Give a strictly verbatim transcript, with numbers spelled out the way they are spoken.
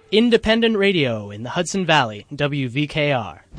Independent radio in the Hudson Valley, W V K R.